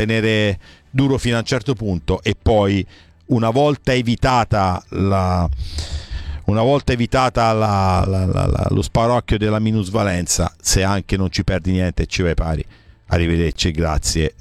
tenere duro fino a un certo punto, e poi una volta evitata lo sparocchio della minusvalenza, se anche non ci perdi niente e ci vai pari, arrivederci, grazie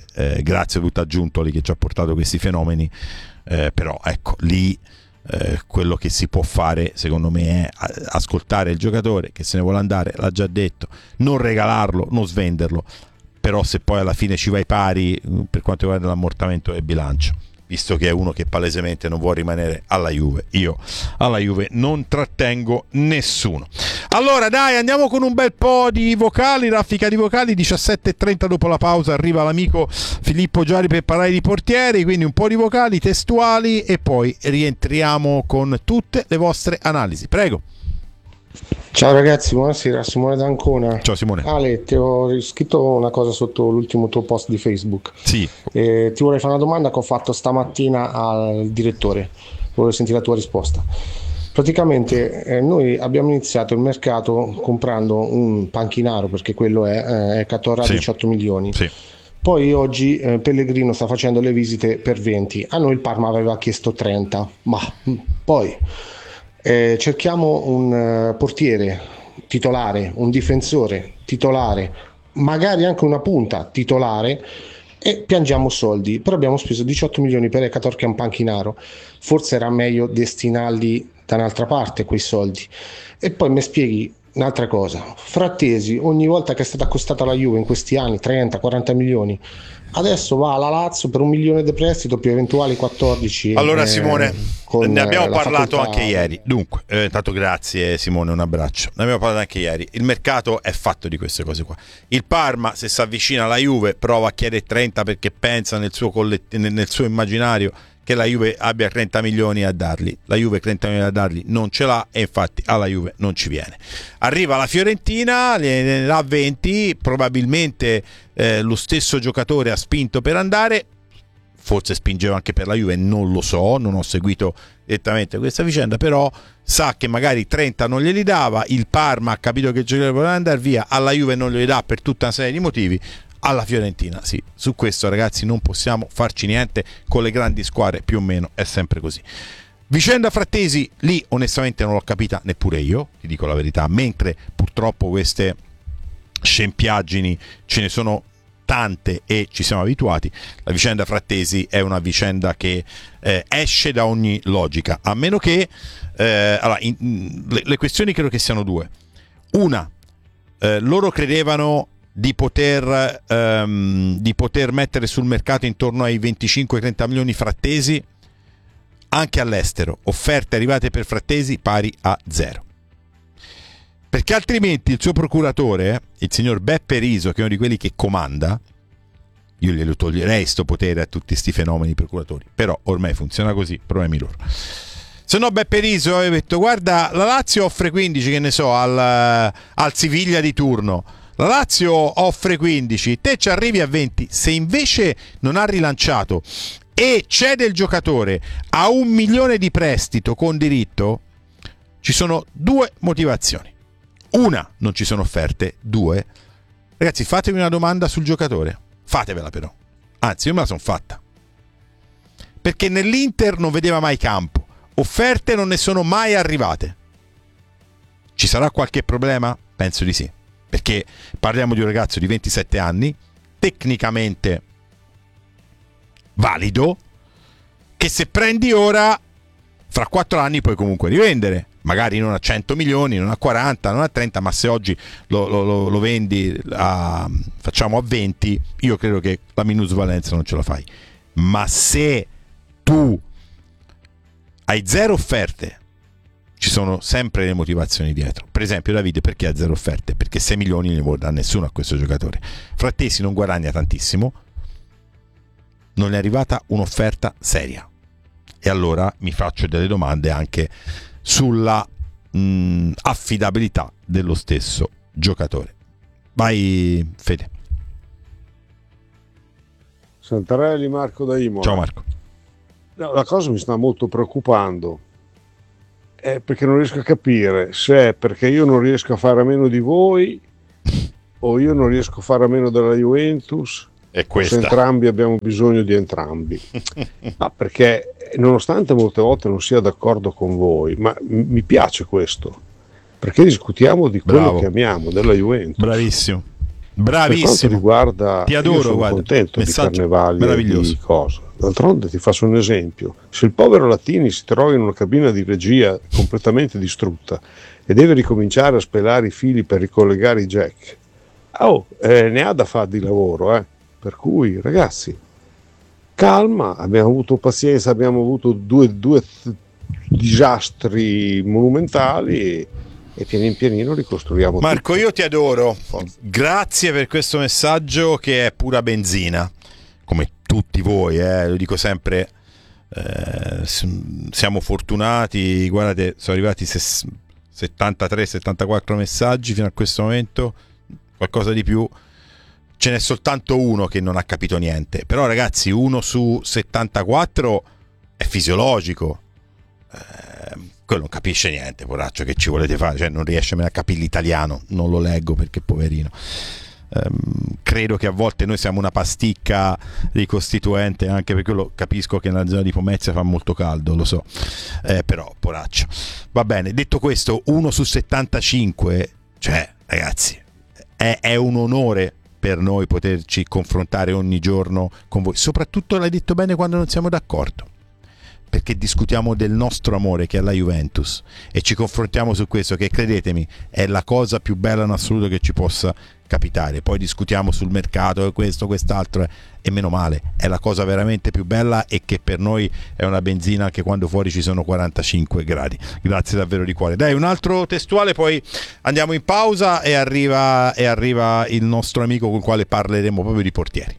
a Giuntoli che ci ha portato questi fenomeni, però ecco lì quello che si può fare secondo me è ascoltare il giocatore che se ne vuole andare, l'ha già detto, non regalarlo, non svenderlo, però se poi alla fine ci vai pari per quanto riguarda l'ammortamento del bilancio, visto che è uno che palesemente non vuole rimanere alla Juve, io alla Juve non trattengo nessuno. Allora dai, andiamo con un bel po' di vocali, raffica di vocali. 17:30 dopo la pausa arriva l'amico Filippo Giari per parlare di portieri, quindi un po' di vocali testuali e poi rientriamo con tutte le vostre analisi. Prego. Ciao ragazzi, buonasera, Simone D'Ancona. Ciao Simone. Ale, ti ho scritto una cosa sotto l'ultimo tuo post di Facebook. Sì. Ti vorrei fare una domanda che ho fatto stamattina al direttore, vorrei sentire la tua risposta. Praticamente noi abbiamo iniziato il mercato comprando un panchinaro, perché quello è Catorra a 18 milioni. Sì. Poi oggi Pellegrino sta facendo le visite per 20. A noi il Parma aveva chiesto 30, ma poi cerchiamo un portiere titolare, un difensore titolare, magari anche una punta titolare, e piangiamo soldi. Però abbiamo speso 18 milioni per Ekator, che è un panchinaro. Forse era meglio destinarli da un'altra parte quei soldi. E poi mi spieghi un'altra cosa: Frattesi ogni volta che è stata accostata la Juve in questi anni 30-40 milioni, adesso va alla Lazio per 1 milione di prestito più eventuali 14. Allora Simone, ne abbiamo parlato facoltà... anche ieri. Dunque, intanto grazie Simone, un abbraccio. Ne abbiamo parlato anche ieri. Il mercato è fatto di queste cose qua. Il Parma, se si avvicina alla Juve, prova a chiedere 30 perché pensa nel suo immaginario che la Juve abbia 30 milioni a dargli. La Juve 30 milioni a dargli non ce l'ha, e infatti alla Juve non ci viene. Arriva la Fiorentina, ne dà 20, probabilmente lo stesso giocatore ha spinto per andare, forse spingeva anche per la Juve, non lo so, non ho seguito direttamente questa vicenda, però sa che magari 30 non glieli dava, il Parma ha capito che il giocatore voleva andare via, alla Juve non glieli dà per tutta una serie di motivi, alla Fiorentina sì. Su questo ragazzi non possiamo farci niente, con le grandi squadre più o meno è sempre così. Vicenda Frattesi, lì onestamente non l'ho capita neppure io, ti dico la verità, mentre purtroppo queste scempiaggini ce ne sono tante e ci siamo abituati. La vicenda Frattesi è una vicenda che esce da ogni logica, a meno che allora, le questioni credo che siano due. Una, loro credevano di poter mettere sul mercato intorno ai 25-30 milioni Frattesi anche all'estero, offerte arrivate per Frattesi pari a 0, perché altrimenti il suo procuratore, il signor Beppe Riso, che è uno di quelli che comanda, io glielo toglierei sto potere a tutti sti fenomeni procuratori, però ormai funziona così, problemi loro. Se no Beppe Riso aveva detto: guarda, la Lazio offre 15, che ne so, al Siviglia di turno, la Lazio offre 15, te ci arrivi a 20. Se invece non ha rilanciato e cede il giocatore a 1 milione di prestito con diritto, ci sono due motivazioni. Una, non ci sono offerte. Due, ragazzi, fatevi una domanda sul giocatore, fatevela però, anzi io me la sono fatta, perché nell'Inter non vedeva mai campo, offerte non ne sono mai arrivate. Ci sarà qualche problema? Penso di sì, perché parliamo di un ragazzo di 27 anni, tecnicamente valido, che se prendi ora, fra 4 anni puoi comunque rivendere, magari non a 100 milioni, non a 40, non a 30, ma se oggi lo vendi facciamo a 20, io credo che la minusvalenza non ce la fai. Ma se tu hai 0 offerte, ci sono sempre le motivazioni dietro. Per esempio Davide perché ha 0 offerte? Perché 6 milioni non ne vuole dare nessuno a questo giocatore. Frattesi non guadagna tantissimo, non è arrivata un'offerta seria, e allora mi faccio delle domande anche sulla affidabilità dello stesso giocatore. Vai Fede. Santarelli, Marco da Imola. Ciao Marco. No, la cosa mi sta molto preoccupando, perché non riesco a capire se è perché io non riesco a fare a meno di voi o io non riesco a fare a meno della Juventus, è Forse questa. entrambi abbiamo bisogno di entrambi. Perché nonostante molte volte non sia d'accordo con voi, ma mi piace questo, perché discutiamo di quello Bravo. che amiamo, della Juventus. Bravissimo. Per quanto Bravissimo. riguarda, Ti io adoro, sono guarda. contento di Messaggio Carnevali e meraviglioso. di cosa. D'altronde ti faccio un esempio: se il povero Latini si trova in una cabina di regia completamente distrutta e deve ricominciare a spelare i fili per ricollegare i jack, ne ha da fare di lavoro, per cui ragazzi, calma, abbiamo avuto pazienza, abbiamo avuto due disastri monumentali e pian pianino ricostruiamo Marco, tutto. io ti adoro, grazie per questo messaggio che è pura benzina, come tutti voi, lo dico sempre, siamo fortunati, guardate, sono arrivati 73-74 messaggi fino a questo momento, qualcosa di più, ce n'è soltanto uno che non ha capito niente, però ragazzi, 1 su 74 è fisiologico, quello non capisce niente, poraccio, che ci volete fare, cioè non riesce a capire l'italiano, non lo leggo perché poverino. Credo che a volte noi siamo una pasticca ricostituente, anche perché lo capisco che nella zona di Pomezia fa molto caldo, lo so, però poraccio. Va bene, detto questo, 1 su 75, cioè ragazzi, è un onore per noi poterci confrontare ogni giorno con voi, soprattutto l'hai detto bene quando non siamo d'accordo, perché discutiamo del nostro amore che è la Juventus e ci confrontiamo su questo, che credetemi è la cosa più bella in assoluto che ci possa capitare. Poi discutiamo sul mercato, questo, quest'altro, e meno male, è la cosa veramente più bella e che per noi è una benzina anche quando fuori ci sono 45 gradi. Grazie davvero di cuore. Dai, un altro testuale, poi andiamo in pausa e arriva il nostro amico con il quale parleremo proprio di portieri.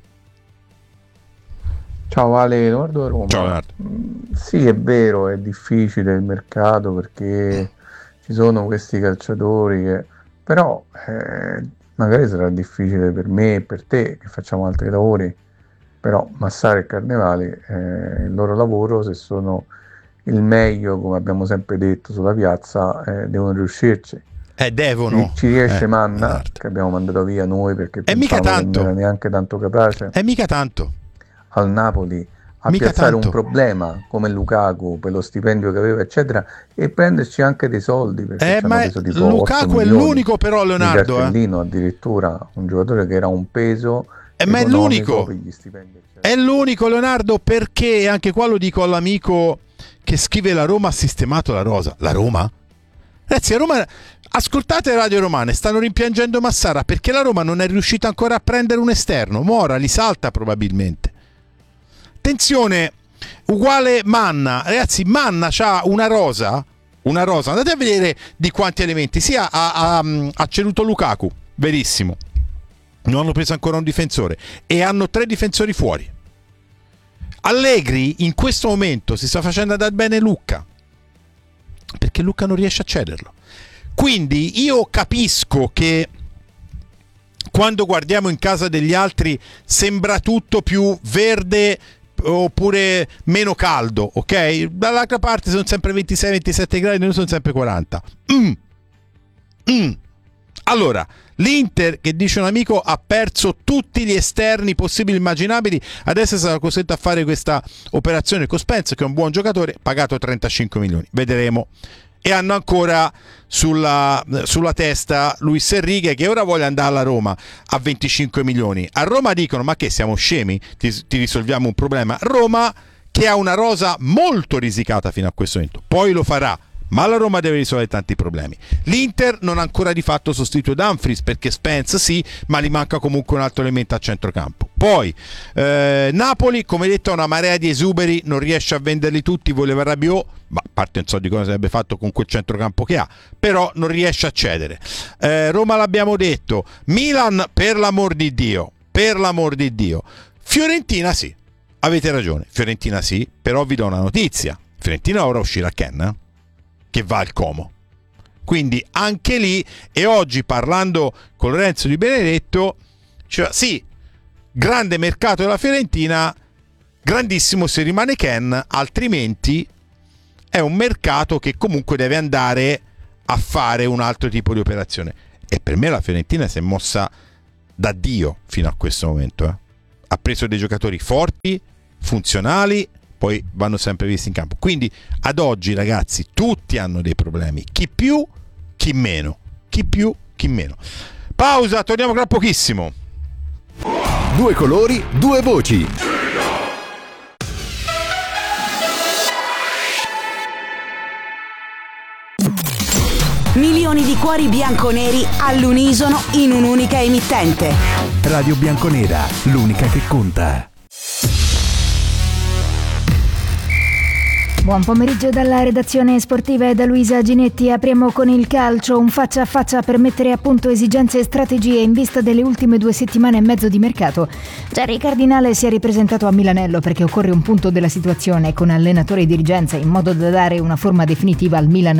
Ciao Ale, Leonardo da Roma. Ciao Leonardo. Sì, è vero, è difficile il mercato perché ci sono questi calciatori che però magari sarà difficile per me e per te che facciamo altri lavori, però Massara e Carnevali, il loro lavoro, se sono il meglio, come abbiamo sempre detto sulla piazza, devono riuscirci. Devono. Ci riesce Manna, Leonardo, che abbiamo mandato via noi perché mica pensavamo che tanto. non era neanche tanto capace È mica tanto. al Napoli a Mica piazzare tanto. un problema come Lukaku per lo stipendio che aveva eccetera e prenderci anche dei soldi perché ci hanno Ma preso tipo 8 Lukaku è milioni l'unico però, di Leonardo, cartellino, addirittura un giocatore che era un peso ma è economico l'unico. per gli stipendi eccetera. È l'unico, Leonardo, perché anche qua lo dico all'amico che scrive: la Roma ha sistemato la rosa. La Roma? Ragazzi, a Roma, ascoltate Radio Romane, stanno rimpiangendo Massara perché la Roma non è riuscita ancora a prendere un esterno. Mora li salta probabilmente. Attenzione, uguale Manna. Ragazzi, Manna c'ha una rosa, andate a vedere di quanti elementi. Sì, ha ceduto Lukaku, verissimo, non hanno preso ancora un difensore e hanno 3 difensori fuori. Allegri in questo momento si sta facendo andare bene Lucca perché Lucca non riesce a cederlo. Quindi io capisco che quando guardiamo in casa degli altri sembra tutto più verde oppure meno caldo, ok? Dall'altra parte sono sempre 26-27 gradi, noi sono sempre 40. Allora, l'Inter, che dice un amico, ha perso tutti gli esterni possibili e immaginabili, adesso sarà costretto a fare questa operazione con Spence, che è un buon giocatore, pagato 35 milioni, vedremo. E hanno ancora sulla testa Luis Enrique, che ora vuole andare alla Roma a 25 milioni. A Roma dicono: ma che siamo scemi? Ti risolviamo un problema. Roma, che ha una rosa molto risicata fino a questo momento, poi lo farà, ma la Roma deve risolvere tanti problemi. L'Inter non ha ancora di fatto sostituito Dumfries, perché Spence sì, ma gli manca comunque un altro elemento a centrocampo. Poi Napoli, come detto, ha una marea di esuberi, non riesce a venderli tutti, voleva Rabiot, ma a parte non so di cosa sarebbe fatto con quel centrocampo che ha, però non riesce a cedere. Roma l'abbiamo detto, Milan per l'amor di Dio, Fiorentina sì, avete ragione, Fiorentina sì, però vi do una notizia, Fiorentina ora uscirà Ken, che va al Como, quindi anche lì. E oggi, parlando con Lorenzo Di Benedetto, cioè, sì, grande mercato della Fiorentina, grandissimo se rimane Ken, altrimenti è un mercato che comunque deve andare a fare un altro tipo di operazione. E per me la Fiorentina si è mossa da Dio fino a questo momento, ha preso dei giocatori forti, funzionali, poi vanno sempre visti in campo. Quindi ad oggi, ragazzi, tutti hanno dei problemi, chi più, chi meno, chi più, chi meno. Pausa, torniamo tra pochissimo. Due colori, due voci. Milioni di cuori bianconeri all'unisono in un'unica emittente. Radio Bianconera, l'unica che conta. Buon pomeriggio dalla redazione sportiva e da Luisa Ginetti. Apriamo con il calcio, un faccia a faccia per mettere a punto esigenze e strategie in vista delle ultime 2 settimane e mezzo di mercato. Jerry Cardinale si è ripresentato a Milanello perché occorre un punto della situazione con allenatore e dirigenza in modo da dare una forma definitiva al Milan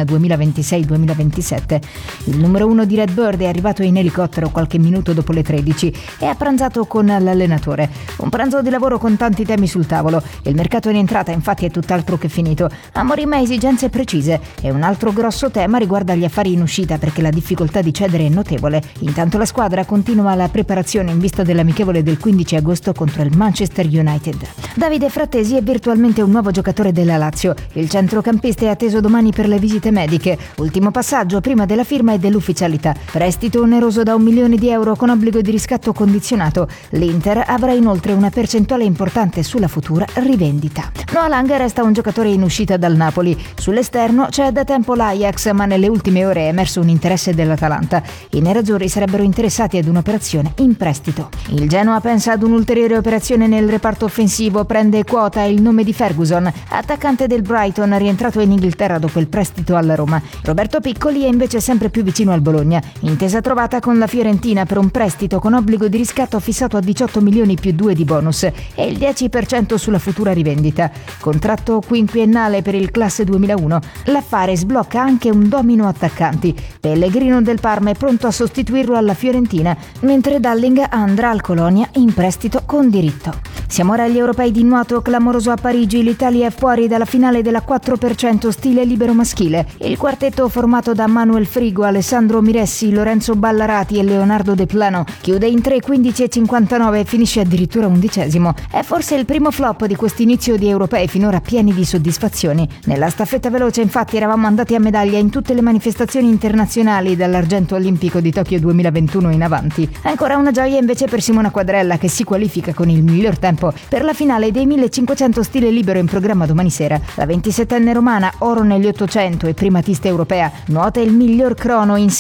2026-2027. Il numero 1 di Red Bird è arrivato in elicottero qualche minuto dopo le 13 e ha pranzato con l'allenatore. Un pranzo di lavoro con tanti temi sul tavolo. Il mercato in entrata infatti è tutt'altro che finito. Amorim ha esigenze precise e un altro grosso tema riguarda gli affari in uscita perché la difficoltà di cedere è notevole. Intanto la squadra continua la preparazione in vista dell'amichevole del 15 agosto contro il Manchester United. Davide Frattesi è virtualmente un nuovo giocatore della Lazio. Il centrocampista è atteso domani per le visite mediche. Ultimo passaggio prima della firma e dell'ufficialità. Prestito oneroso da €1 milione con obbligo di riscatto condizionato. L'Inter avrà inoltre una percentuale importante sulla futura rivendita. Noah Lang resta un giocatore in uscita dal Napoli. Sull'esterno c'è da tempo l'Ajax, ma nelle ultime ore è emerso un interesse dell'Atalanta. I nerazzurri sarebbero interessati ad un'operazione in prestito. Il Genoa pensa ad un'ulteriore operazione nel reparto offensivo, prende quota il nome di Ferguson, attaccante del Brighton rientrato in Inghilterra dopo il prestito alla Roma. Roberto Piccoli è invece sempre più vicino al Bologna. Intesa trovata con la Fiorentina per un prestito con obbligo di riscatto fissato a 18 milioni più 2 di bonus e il 10% sulla futura rivendita. Contratto quinquennale per il classe 2001. L'affare sblocca anche un domino attaccanti. Pellegrino del Parma è pronto a sostituirlo alla Fiorentina, mentre Dalling andrà al Colonia in prestito con diritto. Siamo ora agli europei di nuoto. Clamoroso a Parigi, l'Italia è fuori dalla finale della 4% stile libero maschile. Il quartetto formato da Manuel Frigo, Alessandro Miressi, Lorenzo Ballarati e Leonardo De Plano chiude in 3:15:59 e finisce addirittura 11°. È forse il primo flop di quest'inizio di europei finora pieni di soddisfazioni. Nella staffetta veloce infatti eravamo andati a medaglia in tutte le manifestazioni internazionali dall'argento olimpico di Tokyo 2021 in avanti. Ancora una gioia invece per Simona Quadrella, che si qualifica con il miglior tempo per la finale dei 1500 stile libero in programma domani sera. La 27enne romana, oro negli 800 e primatista europea, nuota il miglior crono in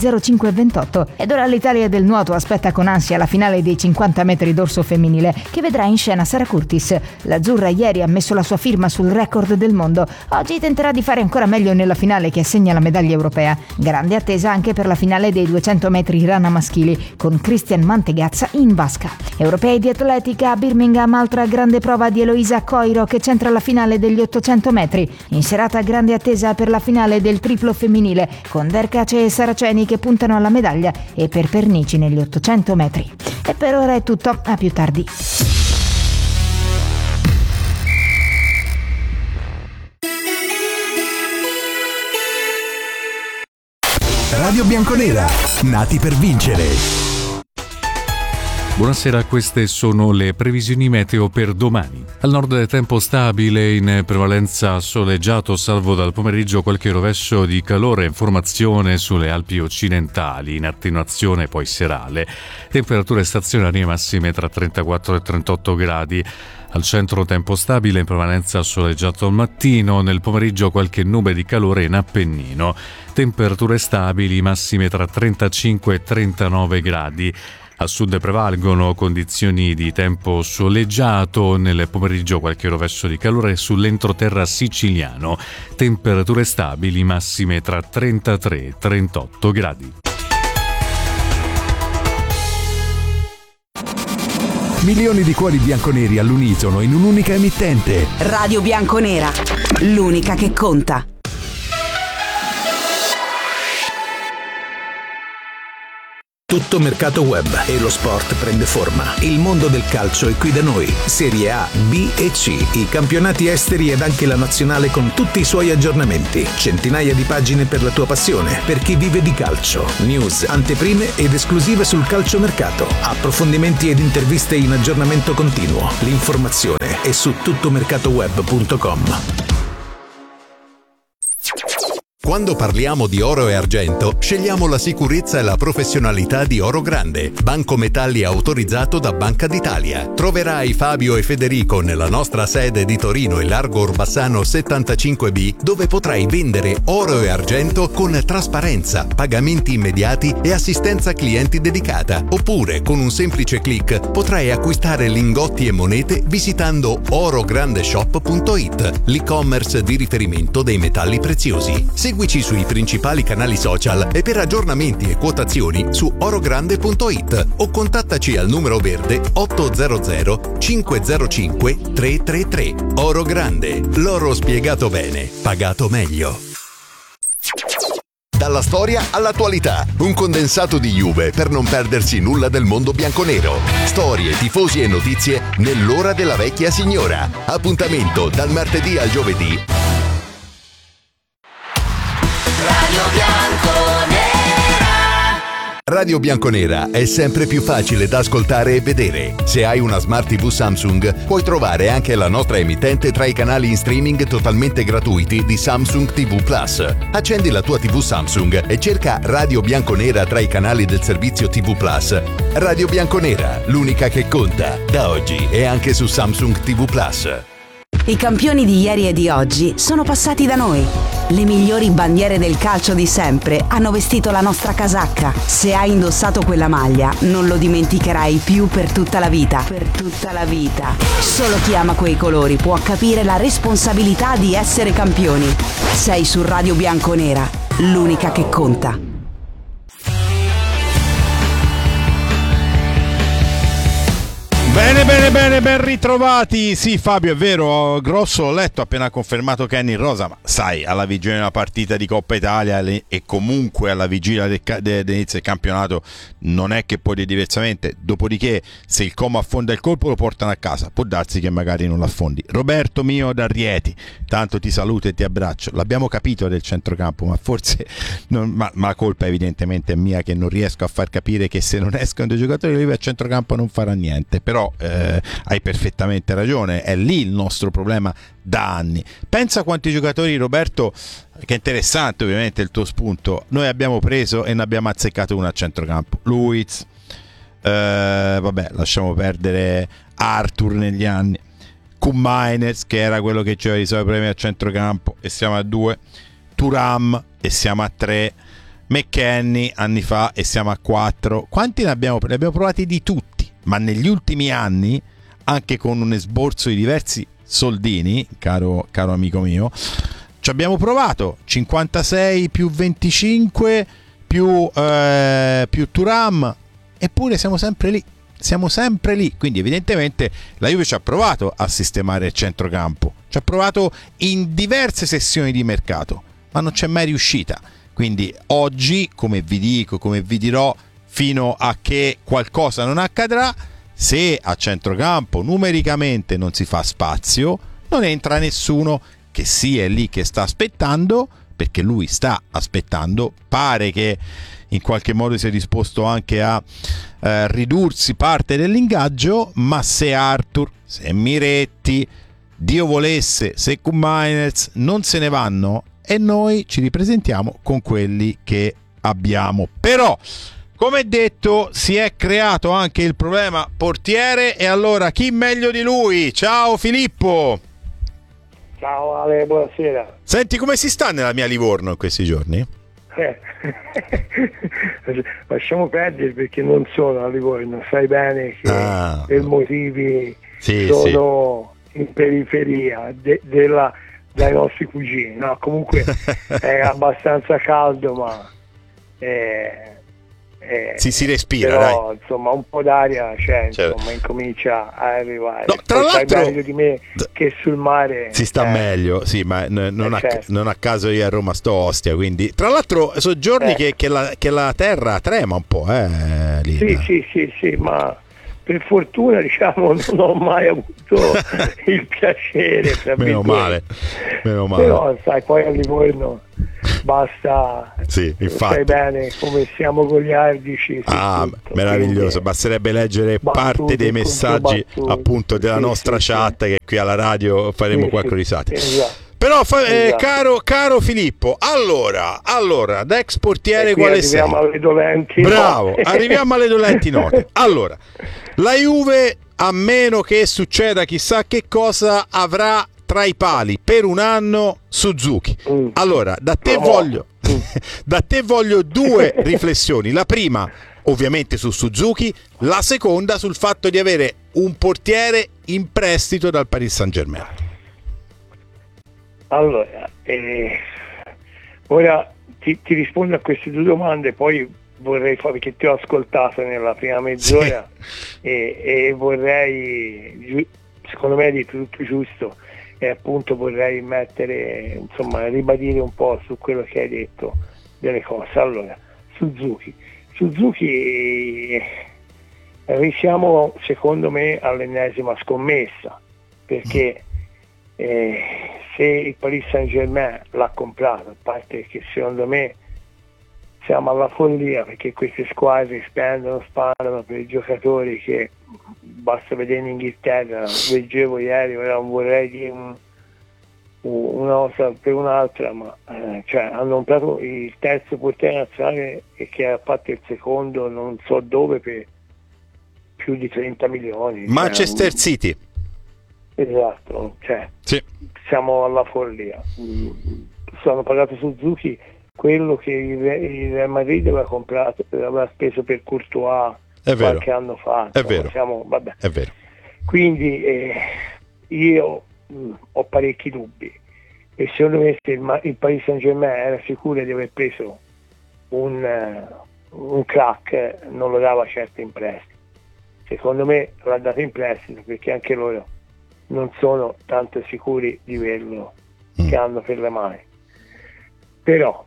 16:05:28 ed ora l'Italia del nuoto aspetta con ansia la finale dei 50 metri dorso femminile che vedrà in scena Sara Curtis. L'azzurra ieri ha messo la sua firma sul record del mondo. Oggi tenterà di fare ancora meglio nella finale che assegna la medaglia europea. Grande attesa anche per la finale dei 200 metri rana maschili con Christian Mantegazza in vasca. Europei di atletica a Birmingham, altra grande prova di Eloisa Coiro che centra la finale degli 800 metri. In serata grande attesa per la finale del triplo femminile con Derkace e Saraceni che puntano alla medaglia e per Pernici negli 800 metri. E per ora è tutto, a più tardi. Radio Bianconera, nati per vincere. Buonasera, queste sono le previsioni meteo per domani. Al nord tempo stabile, in prevalenza soleggiato, salvo dal pomeriggio qualche rovescio di calore in formazione sulle Alpi occidentali, in attenuazione poi serale. Temperature stazionarie massime tra 34 e 38 gradi. Al centro tempo stabile, in prevalenza soleggiato al mattino, nel pomeriggio qualche nube di calore in Appennino. Temperature stabili, massime tra 35 e 39 gradi. A sud prevalgono condizioni di tempo soleggiato, nel pomeriggio qualche rovescio di calore sull'entroterra siciliano. Temperature stabili, massime tra 33 e 38 gradi. Milioni di cuori bianconeri all'unisono in un'unica emittente. Radio Bianconera, l'unica che conta. Tutto mercato web e lo sport prende forma. Il mondo del calcio è qui da noi. Serie A, B e C, i campionati esteri ed anche la nazionale con tutti i suoi aggiornamenti. Centinaia di pagine per la tua passione, per chi vive di calcio. News, anteprime ed esclusive sul calciomercato. Approfondimenti ed interviste in aggiornamento continuo. L'informazione è su tuttomercatoweb.com. Quando parliamo di oro e argento, scegliamo la sicurezza e la professionalità di Oro Grande, banco metalli autorizzato da Banca d'Italia. Troverai Fabio e Federico nella nostra sede di Torino in Largo Orbassano 75B, dove potrai vendere oro e argento con trasparenza, pagamenti immediati e assistenza clienti dedicata. Oppure, con un semplice click, potrai acquistare lingotti e monete visitando orograndeshop.it, l'e-commerce di riferimento dei metalli preziosi. Seguici sui principali canali social e per aggiornamenti e quotazioni su orogrande.it o contattaci al numero verde 800 505 333. Oro Grande, l'oro spiegato bene, pagato meglio. Dalla storia all'attualità, un condensato di Juve per non perdersi nulla del mondo bianconero. Storie, tifosi e notizie nell'ora della vecchia signora. Appuntamento dal martedì al giovedì. Radio Bianconera è sempre più facile da ascoltare e vedere. Se hai una Smart TV Samsung, puoi trovare anche la nostra emittente tra i canali in streaming totalmente gratuiti di Samsung TV Plus. Accendi la tua TV Samsung e cerca Radio Bianconera tra i canali del servizio TV Plus. Radio Bianconera, l'unica che conta, da oggi e anche su Samsung TV Plus. I campioni di ieri e di oggi sono passati da noi. Le migliori bandiere del calcio di sempre hanno vestito la nostra casacca. Se hai indossato quella maglia, non lo dimenticherai più per tutta la vita. Per tutta la vita. Solo chi ama quei colori può capire la responsabilità di essere campioni. Sei su Radio Bianconera, l'unica che conta. Bene, ben ritrovati. Sì, Fabio, è vero, Grosso ho letto, appena confermato Kenny in rosa, ma sai, alla vigilia di una partita di Coppa Italia e comunque alla vigilia dell'inizio del campionato non è che puoi dire diversamente. Dopodiché, se il Como affonda il colpo lo portano a casa, può darsi che magari non l'affondi. Roberto mio da Rieti, tanto ti saluto e ti abbraccio. L'abbiamo capito del centrocampo, ma forse ma la colpa evidentemente è mia, che non riesco a far capire che se non escono due giocatori lui a centrocampo non farà niente. Però hai perfettamente ragione, è lì il nostro problema da anni. Pensa quanti giocatori, Roberto, che è interessante ovviamente il tuo spunto, noi abbiamo preso e ne abbiamo azzeccato uno a centrocampo, Luiz, vabbè, lasciamo perdere Arthur negli anni, Koopmeiners che era quello che ci aveva risolto i problemi a centrocampo e siamo a 2, Thuram e siamo a 3, McKennie anni fa e siamo a 4. Quanti ne abbiamo provati di tutti, ma negli ultimi anni, anche con un esborso di diversi soldini, caro amico mio, ci abbiamo provato 56 più 25 più Thuram, eppure siamo sempre lì. Quindi evidentemente la Juve ci ha provato a sistemare il centrocampo, ci ha provato in diverse sessioni di mercato, ma non c'è mai riuscita. Quindi oggi, come vi dico, come vi dirò, fino a che qualcosa non accadrà, se a centrocampo numericamente non si fa spazio, non entra nessuno che sia lì che sta aspettando, perché lui sta aspettando, pare che in qualche modo sia disposto anche a ridursi parte dell'ingaggio, ma se Arthur, se Miretti, Dio volesse, se Koopmeiners non se ne vanno, e noi ci ripresentiamo con quelli che abbiamo. Però, come detto, si è creato anche il problema portiere, e allora chi meglio di lui? Ciao Filippo! Ciao Ale, buonasera. Senti, come si sta nella mia Livorno in questi giorni? Lasciamo perdere, perché non sono a Livorno, sai bene che per motivi sono in periferia dai nostri cugini, no? Comunque è abbastanza caldo, ma si respira, però, dai. Insomma, un po' d'aria c'è, Certo. insomma, incomincia a arrivare. No, tra Poi l'altro, sai meglio di me che sul mare si sta meglio, sì, ma non a caso io a Roma sto Ostia, quindi tra l'altro sono giorni che la terra trema un po', lì. Sì, ma per fortuna, diciamo, non ho mai avuto il piacere, meno male. Però sai, poi a Livorno basta, sì, infatti. Sai bene come siamo goliardici. Tutto, meraviglioso, quindi parte leggere parte dei messaggi appunto della nostra chat, che qui alla radio faremo quattro risate. Esatto. Però caro Filippo, allora da ex portiere quale sei? Arriviamo alle dolenti. Bravo, arriviamo alle dolenti note. Allora, la Juve, a meno che succeda chissà che cosa, avrà tra i pali per un anno Suzuki. Allora, da te voglio due riflessioni. La prima, ovviamente, su Suzuki, la seconda sul fatto di avere un portiere in prestito dal Paris Saint-Germain. Allora, ora ti rispondo a queste due domande, poi vorrei fare, perché ti ho ascoltato nella prima mezz'ora, e vorrei, secondo me hai detto tutto giusto, e appunto vorrei ribadire un po' su quello che hai detto delle cose. Allora, Suzuki siamo secondo me all'ennesima scommessa, perché se il Paris Saint-Germain l'ha comprato, a parte che secondo me siamo alla follia, perché queste squadre spendono per i giocatori che basta vedere in Inghilterra. Leggevo ieri, ora non vorrei dire una cosa per un'altra, ma hanno comprato il terzo portiere nazionale e che ha fatto il secondo non so dove per più di 30 milioni. Manchester City. Esatto, sì. Siamo alla follia. Sono pagato Suzuki quello che il Real Madrid aveva speso per Courtois qualche anno fa. È vero. È vero. Quindi io ho parecchi dubbi, e secondo me se il Paris Saint-Germain era sicuro di aver preso un crack, non lo dava certo in prestito. Secondo me l'ha dato in prestito perché anche loro non sono tanto sicuri di quello che hanno per le mani. Però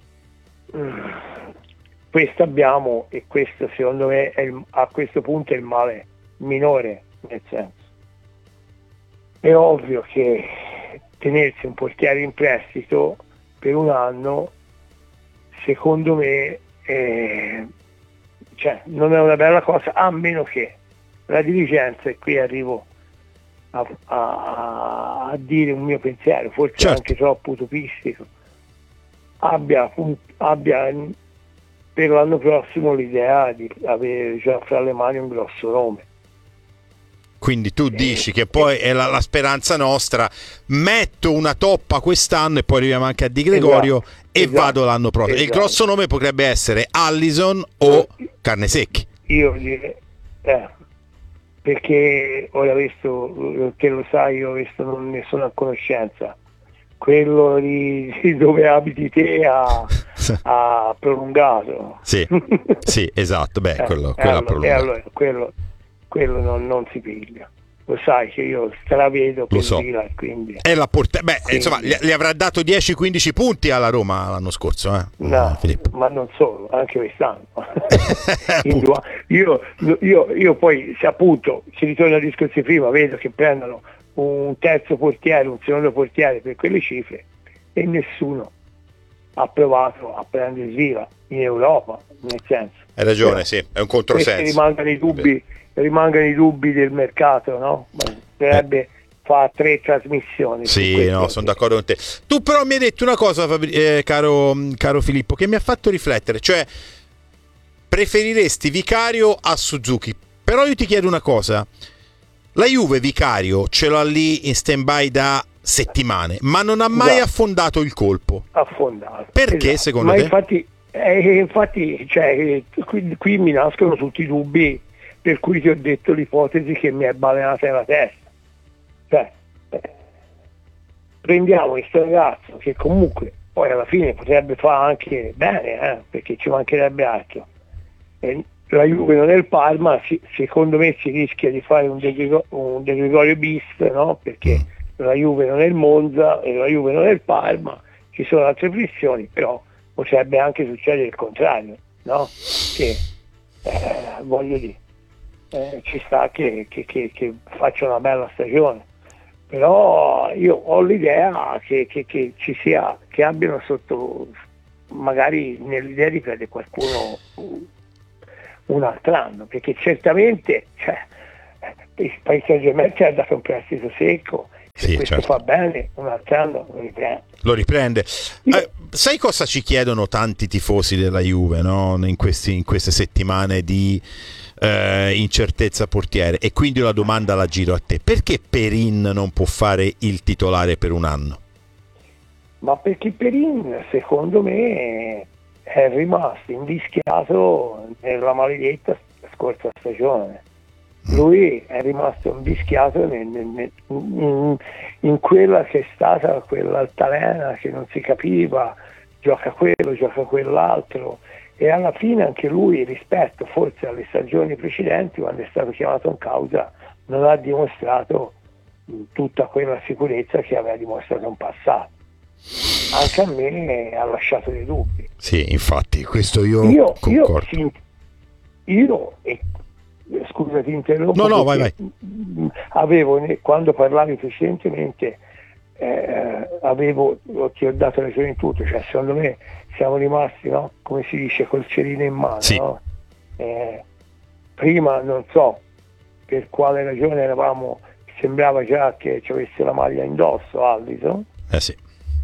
questo abbiamo, e questo secondo me a questo punto è il male minore, nel senso, è ovvio che tenersi un portiere in prestito per un anno, secondo me non è una bella cosa, a meno che la dirigenza, e qui arrivo a dire un mio pensiero, forse anche troppo utopistico, abbia per l'anno prossimo l'idea di avere già fra le mani un grosso nome. Quindi tu dici che poi è la speranza nostra, metto una toppa quest'anno e poi arriviamo anche a Di Gregorio, vado l'anno prossimo. Il grosso nome potrebbe essere Allison o Carnesecchi. Io direi, perché ora questo, che lo sai, io questo non ne sono a conoscenza. Quello di dove abiti te ha prolungato. Sì, esatto, quella prolungata. Allora, quello non si piglia. Lo sai che io stravedo per Vila, quindi. Insomma, gli avrà dato 10-15 punti alla Roma l'anno scorso, No, ma non solo, anche quest'anno. io poi, se appunto si ritorna al discorso prima, vedo che prendono un terzo portiere, un secondo portiere per quelle cifre, e nessuno ha provato a prendere Vila in Europa, nel senso. Hai ragione, sì, è un controsenso. Rimangano i dubbi del mercato, no? Dovrebbe fare 3 trasmissioni. Sì, no, sono d'accordo con te. Tu però mi hai detto una cosa, caro Filippo, che mi ha fatto riflettere, cioè preferiresti Vicario a Suzuki. Però io ti chiedo una cosa: la Juve Vicario ce l'ha lì in stand-by da settimane, ma non ha mai affondato il colpo. Perché, secondo te? Infatti qui mi nascono tutti i dubbi, per cui ti ho detto l'ipotesi che mi è balenata nella testa. Prendiamo questo ragazzo che comunque poi alla fine potrebbe fare anche bene, perché ci mancherebbe altro, la Juve non è il Parma, secondo me si rischia di fare un De Gregorio bis, no? Perché la Juve non è il Monza e la Juve non è il Parma, ci sono altre pressioni, però potrebbe anche succedere il contrario, no? Che voglio dire, ci sta che faccia una bella stagione, però io ho l'idea che ci sia, che abbiano sotto, magari nell'idea di prendere qualcuno un altro anno, perché certamente il Paris Saint-Germain ci ha dato un prestito secco, se questo fa bene un altro anno lo riprende. Sai cosa ci chiedono tanti tifosi della Juve, no? in queste settimane di incertezza portiere, e quindi la domanda la giro a te: perché Perin non può fare il titolare per un anno? Ma perché Perin secondo me è rimasto invischiato nella maledetta scorsa stagione. Lui è rimasto invischiato in quella che è stata quella altalena che non si capiva, gioca quello, gioca quell'altro, e alla fine anche lui, rispetto forse alle stagioni precedenti, quando è stato chiamato in causa, non ha dimostrato tutta quella sicurezza che aveva dimostrato in passato. Anche a me ha lasciato dei dubbi. Sì, infatti, questo io concordo. Scusa, ti interrompo. No, vai. Quando parlavi precedentemente, ti ho dato ragione in tutto, cioè secondo me siamo rimasti, no? Come si dice, col cerino in mano, sì. No? Prima non so per quale ragione sembrava già che ci avesse la maglia indosso Alisson, sì.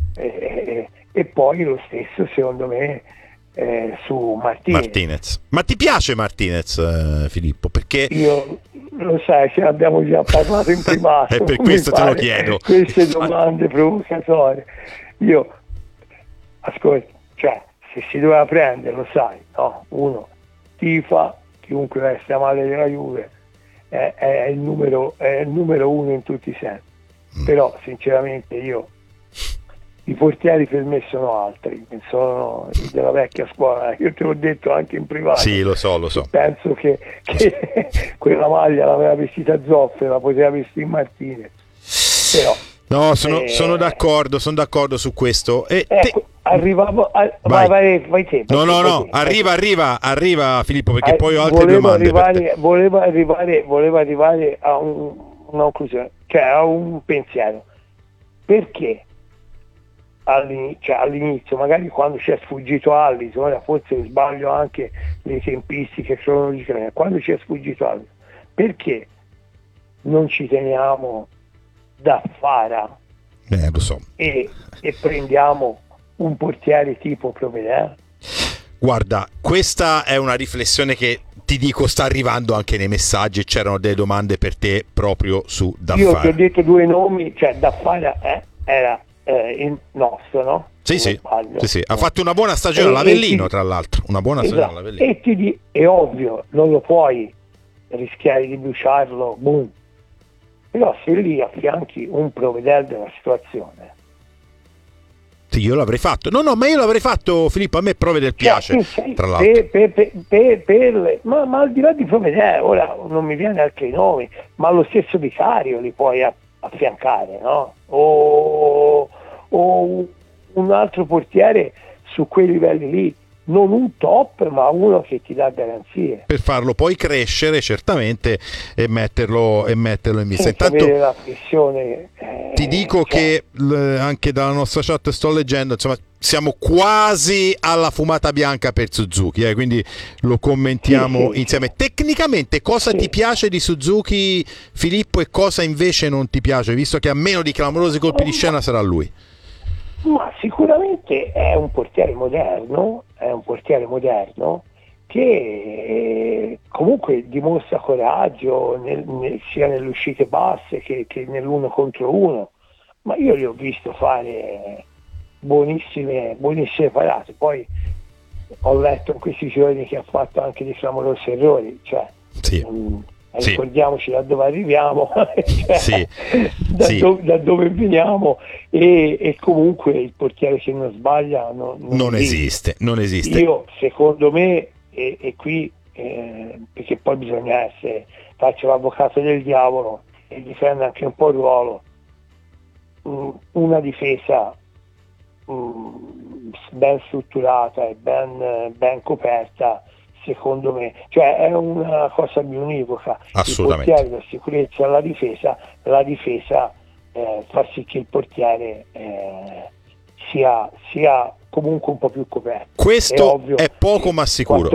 E poi lo stesso secondo me su Martinez. Ma ti piace Martinez, Filippo? Perché io, lo sai, ce ne abbiamo già parlato in privato. E per questo te lo chiedo. Queste domande provocatorie. Io, ascolta, cioè, se si doveva prendere, lo sai, no? Uno tifa, chiunque veste la maglia della Juve, è il numero uno in tutti i sensi. Però, sinceramente, i portieri per me sono altri, sono della vecchia scuola, io te l'ho detto anche in privato. Sì, lo so. Penso che quella maglia l'aveva vestita Zoff, la poteva vestire Martinez. Però no, sono d'accordo su questo. Arrivavo vai te. No, arriva Filippo, perché poi ho altre domande. Voleva arrivare a una conclusione, cioè a un pensiero. Perché all'inizio, magari quando ci è sfuggito Alisson, ora forse sbaglio anche le tempistiche cronologiche, quando ci è sfuggito Alisson, perché non ci teniamo da Fara lo so. e prendiamo un portiere tipo Provedel? Guarda, questa è una riflessione che ti dico sta arrivando anche nei messaggi, c'erano delle domande per te proprio su Daffara. Io ti ho detto due nomi, cioè Daffara era il nostro, no? Sì. Ha fatto una buona stagione all'Avellino, tra l'altro, una buona stagione all'Avellino. E è ovvio, non lo puoi rischiare di bruciarlo, boom. Però se lì affianchi un Provedel della situazione. Sì, io l'avrei fatto. No, ma io l'avrei fatto, Filippo, a me Provedel piace, tra l'altro. Ma al di là di Provedel, ora non mi viene anche i nomi, ma lo stesso Vicario li puoi affiancare, no? O un altro portiere su quei livelli lì, non un top, ma uno che ti dà garanzie per farlo poi crescere certamente e metterlo in vista. Intanto la pressione, ti dico che anche dalla nostra chat sto leggendo, insomma, siamo quasi alla fumata bianca per Suzuki, quindi lo commentiamo insieme. Tecnicamente cosa ti piace di Suzuki, Filippo, e cosa invece non ti piace, visto che a meno di clamorosi colpi di scena sarà lui? Ma sicuramente è un portiere moderno che comunque dimostra coraggio sia nelle uscite basse che nell'uno contro uno, ma io li ho visto fare buonissime parate. Poi ho letto in questi giorni che ha fatto anche dei clamorosi errori, cioè ricordiamoci da dove arriviamo, da dove veniamo, e comunque il portiere che non sbaglia non esiste. Non esiste. Io secondo me, e qui perché poi bisogna farci l'avvocato del diavolo e difende anche un po' il ruolo. Una difesa ben strutturata e ben coperta, secondo me, cioè è una cosa bionivoca. Assolutamente. Il portiere, la sicurezza e la difesa fa sì che il portiere sia comunque un po' più coperto. Questo è poco ma sicuro.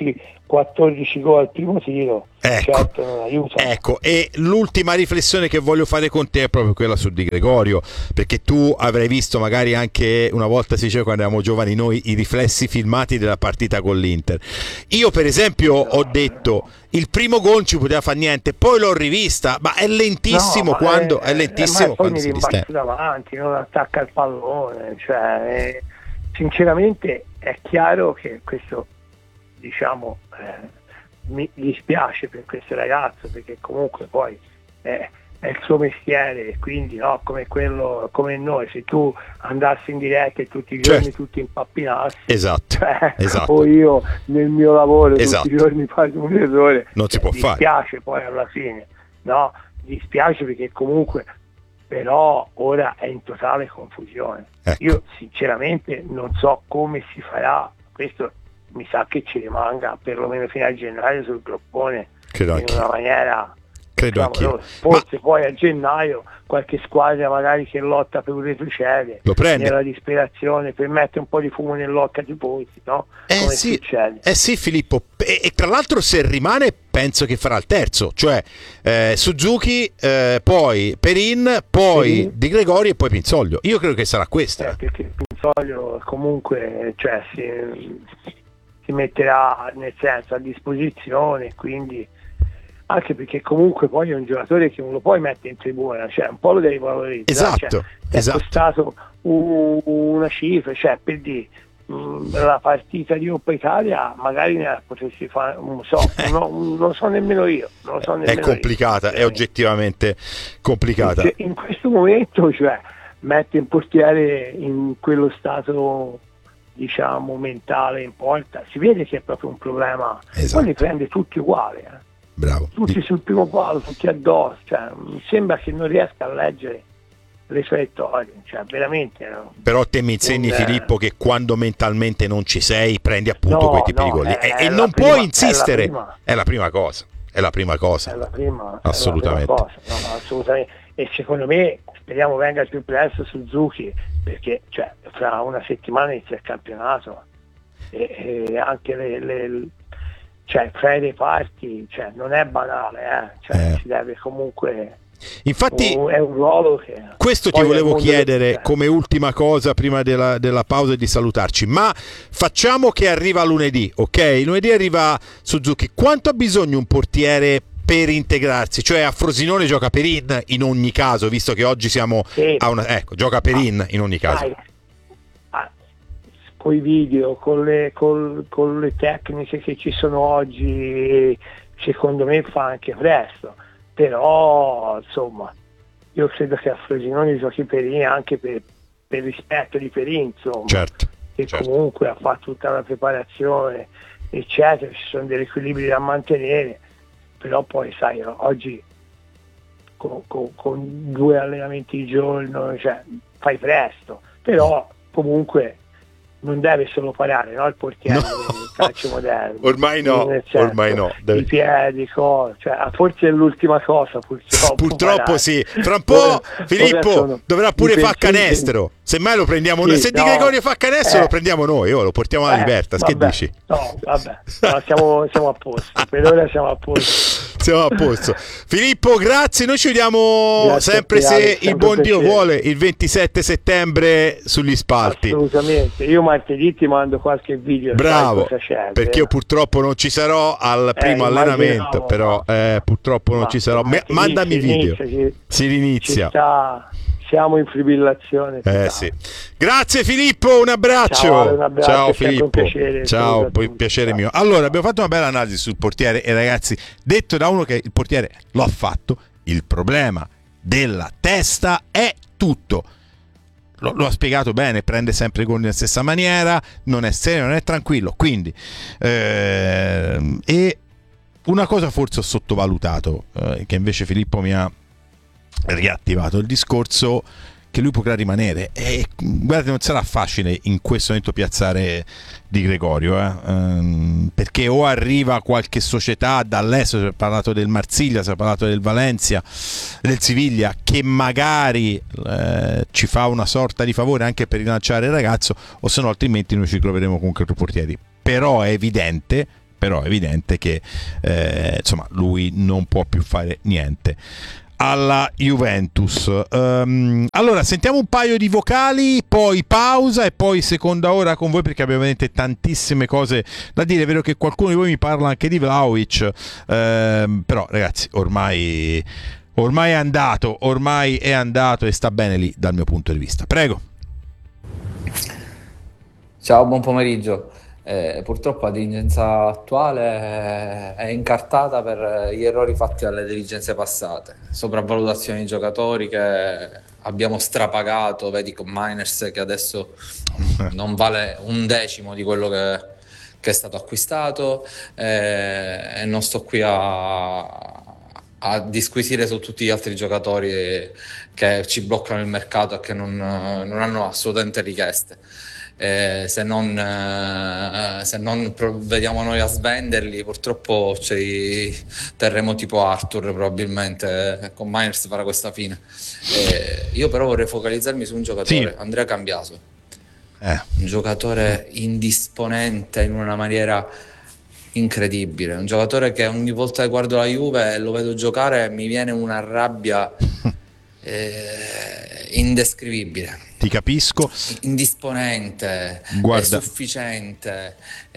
14 gol al primo tiro, ecco, certo non aiuta. Ecco, e l'ultima riflessione che voglio fare con te è proprio quella su Di Gregorio, perché tu avrai visto, magari anche una volta si diceva quando eravamo giovani noi, i riflessi filmati della partita con l'Inter. Io per esempio ho detto il primo gol ci poteva fare niente, poi l'ho rivista, ma è lentissimo quando si distende davanti, non attacca il pallone, cioè sinceramente è chiaro che questo, diciamo, mi dispiace per questo ragazzo, perché comunque poi è il suo mestiere, quindi no, come noi, se tu andassi in diretta e tutti i giorni tutti impappinassi, esatto. O io nel mio lavoro esatto. tutti i giorni faccio un errore, non si può fare. Dispiace poi alla fine, no? Dispiace perché comunque però ora è in totale confusione. Ecco. Io sinceramente non so come si farà, questo mi sa che ci rimanga perlomeno fino a gennaio sul groppone, in una maniera, credo anch'io. Forse poi a gennaio qualche squadra magari che lotta per un retrocede, lo prende nella disperazione, per mettere un po' di fumo nell'occa di pozzi, no? Come succede. Sì, Filippo, e tra l'altro se rimane penso che farà il terzo, cioè Suzuki, poi Perin, poi Di Gregorio e poi Pinsoglio. Io credo che sarà questa. Perché Pinsoglio comunque, cioè, si metterà, nel senso, a disposizione, quindi anche perché comunque poi è un giocatore che non lo puoi mettere in tribuna, cioè un po' lo devi valorizzare. Esatto, è costato una cifra, cioè per dire la partita di Coppa Italia magari ne potresti fare, non lo so nemmeno io. È complicata, è oggettivamente complicata. In questo momento, cioè, mette il portiere in quello stato, diciamo, mentale in porta, si vede che è proprio un problema. Poi li prende tutti uguali, bravo, tutti sul primo palo, tutti addosso, cioè, mi sembra che non riesca a leggere le traiettorie, cioè veramente no? Però te mi insegni, Filippo, che quando mentalmente non ci sei prendi appunto quei tipi di gol e non puoi insistere, è la prima cosa, assolutamente. Assolutamente. E secondo me speriamo venga il più presto Suzuki, perché cioè, fra una settimana inizia il campionato e anche cioè, fra i reparti, cioè, non è banale, cioè, si deve comunque. Infatti è un ruolo che questo ti volevo chiedere come ultima cosa prima della pausa e di salutarci, ma facciamo che arriva lunedì, ok? Lunedì arriva Suzuki, quanto ha bisogno un portiere per integrarsi? Cioè a Frosinone gioca Perin in ogni caso, visto che oggi siamo a una, gioca Perin in ogni caso. Con i video, con le tecniche che ci sono oggi, secondo me fa anche presto. Però insomma io credo che a Frosinone giochi Perin anche per rispetto di Perin, insomma, che comunque ha fatto tutta la preparazione eccetera, ci sono degli equilibri da mantenere, però poi sai oggi con 2 allenamenti al giorno, cioè, fai presto, però comunque non deve solo parare, no? Il portiere del calcio moderno. Ormai no. I piedi, cioè, forse è l'ultima cosa, purtroppo sì. Fra un po' Filippo dovrà pure fare canestro. Semmai lo prendiamo noi. Se Di Gregorio fa canestro lo prendiamo noi, lo portiamo alla Libertas. Che dici? No, vabbè, siamo a posto. Per ora siamo a posto. Siamo a posto. Filippo, grazie. Noi ci vediamo sempre, se il buon Dio vuole, il 27 settembre sugli spalti. Assolutamente. Io martedì ti mando qualche video. Bravo, perché io purtroppo non ci sarò al primo allenamento, però purtroppo non ci sarò. Mandami video. Si rinizia. Siamo in fibrillazione. Sì. Grazie Filippo, un abbraccio. Ciao Filippo. Un piacere, ciao, poi piacere mio. Allora, abbiamo fatto una bella analisi sul portiere e ragazzi, detto da uno che il portiere lo ha fatto, il problema della testa è tutto. lo ha spiegato bene, prende sempre i gol nella stessa maniera, non è serio, non è tranquillo, quindi e una cosa forse ho sottovalutato, che invece Filippo mi ha riattivato, il discorso che lui potrà rimanere, e guardate, non sarà facile in questo momento piazzare Di Gregorio, perché o arriva qualche società dall'estero, si è parlato del Marsiglia, si è parlato del Valencia, del Siviglia, che magari ci fa una sorta di favore anche per rilanciare il ragazzo, o se no altrimenti noi ci troveremo con 4 portieri. Però è evidente che insomma lui non può più fare niente alla Juventus. Allora sentiamo un paio di vocali, poi pausa e poi seconda ora con voi, perché abbiamo veramente tantissime cose da dire. È vero che qualcuno di voi mi parla anche di Vlahovic, però ragazzi ormai è andato e sta bene lì dal mio punto di vista. Prego. Ciao, buon pomeriggio. Purtroppo la dirigenza attuale è incartata per gli errori fatti dalle dirigenze passate, sopravvalutazioni di giocatori che abbiamo strapagato, vedi con Miners che adesso non vale un decimo di quello che è stato acquistato, e non sto qui a disquisire su tutti gli altri giocatori che ci bloccano il mercato e che non hanno assolutamente richieste. Se non vediamo noi a svenderli, purtroppo ci terremo tipo Arthur, probabilmente con Miners farà questa fine. Io però vorrei focalizzarmi su un giocatore, sì. Andrea Cambiaso, un giocatore indisponente in una maniera incredibile, un giocatore che ogni volta che guardo la Juve e lo vedo giocare mi viene una rabbia indescrivibile. Ti capisco. Indisponente, sufficiente,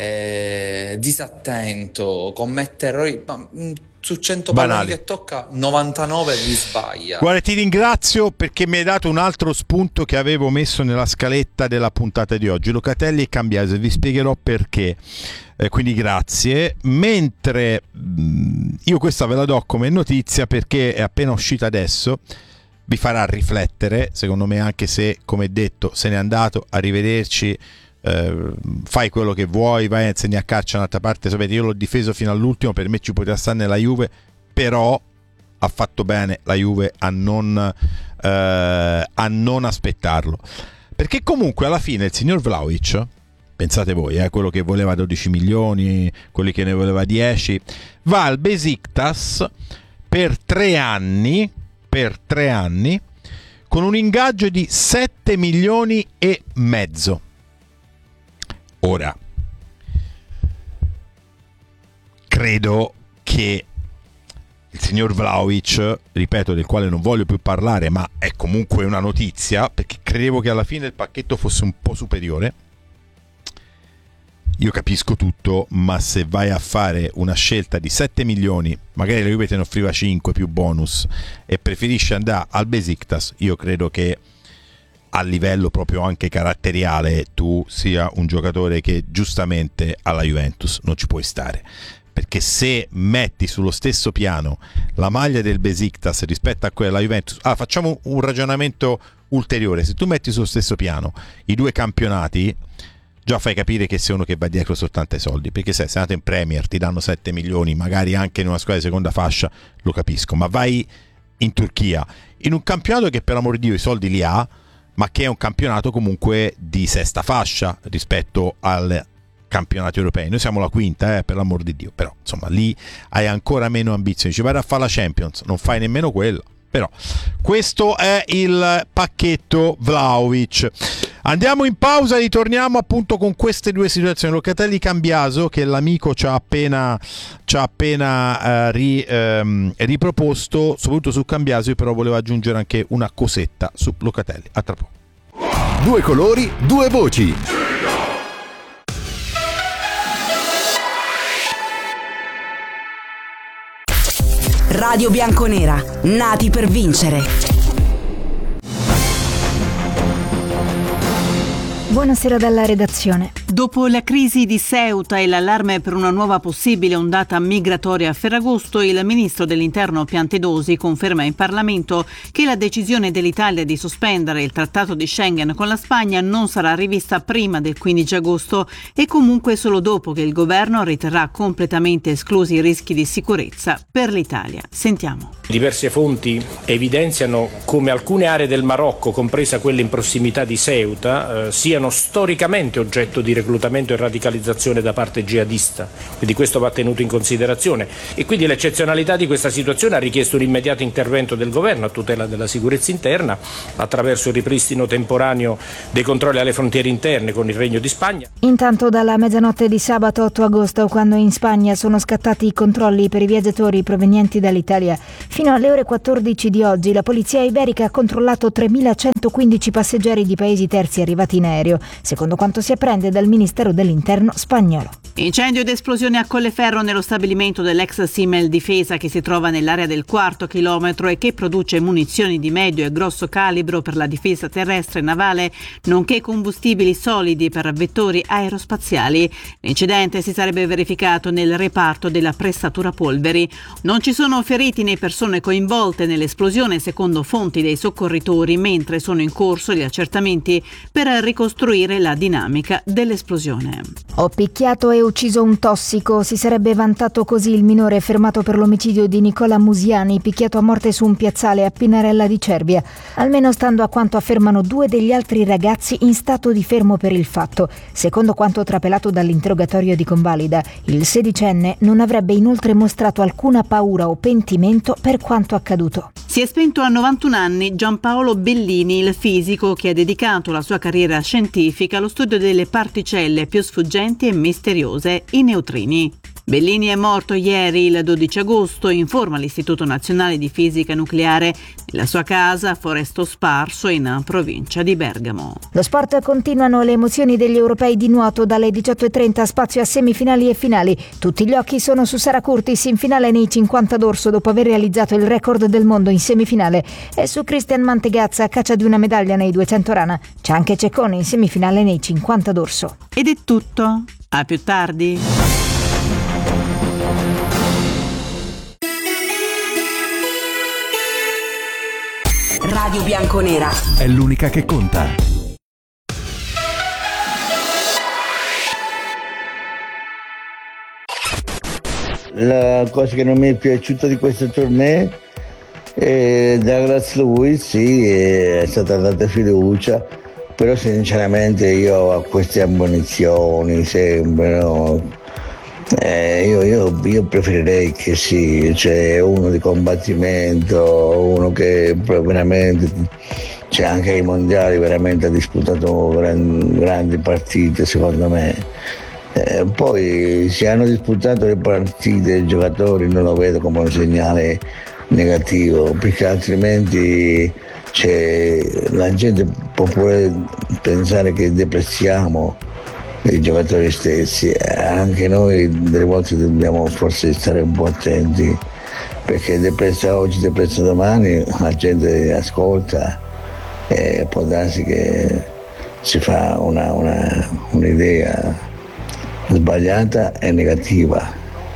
disattento, commette errori, ma su 100 palloni che tocca 99 li sbaglia. Guarda, ti ringrazio perché mi hai dato un altro spunto che avevo messo nella scaletta della puntata di oggi. Locatelli e Cambiaso, vi spiegherò perché, quindi grazie. Mentre io questa ve la do come notizia perché è appena uscita adesso, vi farà riflettere, secondo me, anche se, come detto, se n'è andato, arrivederci, fai quello che vuoi, vai a insegnare a calcio un'altra parte. Sapete, io l'ho difeso fino all'ultimo, per me ci poteva stare nella Juve, però ha fatto bene la Juve a non aspettarlo, perché comunque alla fine il signor Vlahovic, pensate voi, quello che voleva 12 milioni, quelli che ne voleva 10, va al Besiktas per 3 anni con un ingaggio di 7 milioni e mezzo. Ora, credo che il signor Vlahovic, ripeto, del quale non voglio più parlare, ma è comunque una notizia, perché credevo che alla fine il pacchetto fosse un po' superiore. Io capisco tutto, ma se vai a fare una scelta di 7 milioni, magari la Juve te ne offriva 5 più bonus e preferisci andare al Besiktas, io credo che a livello proprio anche caratteriale tu sia un giocatore che giustamente alla Juventus non ci puoi stare, perché se metti sullo stesso piano la maglia del Besiktas rispetto a quella della Juventus, facciamo un ragionamento ulteriore, se tu metti sullo stesso piano i due campionati, già fai capire che sei uno che va dietro soltanto ai soldi, perché se sei andato in Premier ti danno 7 milioni, magari anche in una squadra di seconda fascia, lo capisco, ma vai in Turchia, in un campionato che per amor di Dio i soldi li ha, ma che è un campionato comunque di sesta fascia rispetto al campionati europei. Noi siamo la quinta, per l'amor di Dio, però insomma lì hai ancora meno ambizioni, ci vai a fare la Champions, non fai nemmeno quella. Però questo è il pacchetto Vlahovic. Andiamo in pausa, ritorniamo appunto con queste due situazioni. Locatelli Cambiaso, che l'amico ci ha appena riproposto, soprattutto su Cambiaso. Io però volevo aggiungere anche una cosetta su Locatelli. A tra poco. Due colori, due voci. Radio Bianconera, nati per vincere. Buonasera dalla redazione. Dopo la crisi di Ceuta e l'allarme per una nuova possibile ondata migratoria a Ferragosto, il ministro dell'Interno Piantedosi conferma in Parlamento che la decisione dell'Italia di sospendere il trattato di Schengen con la Spagna non sarà rivista prima del 15 agosto e comunque solo dopo che il governo riterrà completamente esclusi i rischi di sicurezza per l'Italia. Sentiamo. Diverse fonti evidenziano come alcune aree del Marocco, compresa quelle in prossimità di Ceuta, siano storicamente oggetto di reclutamento e radicalizzazione da parte jihadista, quindi questo va tenuto in considerazione e quindi l'eccezionalità di questa situazione ha richiesto un immediato intervento del governo a tutela della sicurezza interna attraverso il ripristino temporaneo dei controlli alle frontiere interne con il Regno di Spagna. Intanto dalla mezzanotte di sabato 8 agosto, quando in Spagna sono scattati i controlli per i viaggiatori provenienti dall'Italia, fino alle ore 14 di oggi la polizia iberica ha controllato 3.115 passeggeri di paesi terzi arrivati in aereo, secondo quanto si apprende dal Ministero dell'Interno spagnolo. Incendio ed esplosione a Colleferro nello stabilimento dell'ex Simel Difesa che si trova nell'area del 4° chilometro e che produce munizioni di medio e grosso calibro per la difesa terrestre e navale, nonché combustibili solidi per vettori aerospaziali. L'incidente si sarebbe verificato nel reparto della pressatura polveri. Non ci sono feriti né persone coinvolte nell'esplosione secondo fonti dei soccorritori, mentre sono in corso gli accertamenti per ricostruire la dinamica dell'esplosione. Ho picchiato e ucciso un tossico, si sarebbe vantato così il minore fermato per l'omicidio di Nicola Musiani, picchiato a morte su un piazzale a Pinarella di Cervia, almeno stando a quanto affermano 2 degli altri ragazzi in stato di fermo per il fatto. Secondo quanto trapelato dall'interrogatorio di Convalida, il 16enne non avrebbe inoltre mostrato alcuna paura o pentimento per quanto accaduto. Si è spento a 91 anni Giampaolo Bellini, il fisico che ha dedicato la sua carriera scientifica allo studio delle particelle più sfuggenti e misteriose, i neutrini. Bellini è morto ieri, il 12 agosto, informa l'Istituto Nazionale di Fisica Nucleare, nella sua casa a Foresto Sparso, in provincia di Bergamo. Lo sport, continuano le emozioni degli europei di nuoto. Dalle 18.30 spazio a semifinali e finali. Tutti gli occhi sono su Sara Curtis in finale nei 50 d'orso dopo aver realizzato il record del mondo in semifinale, e su Christian Mantegazza a caccia di una medaglia nei 200 rana. C'è anche Ceccone in semifinale nei 50 d'orso. Ed è tutto. A più tardi. Radio Bianconera è l'unica che conta. La cosa che non mi è piaciuta di questo torneo è Douglas Lewis, sì, è stata data fiducia, però sinceramente io a queste ammonizioni sembrano io preferirei che sì, c'è uno di combattimento, uno che veramente c'è anche ai mondiali, veramente ha disputato grandi partite secondo me. Poi se hanno disputato le partite i giocatori non lo vedo come un segnale negativo, perché altrimenti la gente può pure pensare che depressiamo i giocatori stessi. Anche noi delle volte dobbiamo forse stare un po' attenti, perché depressa oggi, depressa domani, la gente ascolta e può darsi che si fa un'idea sbagliata e negativa.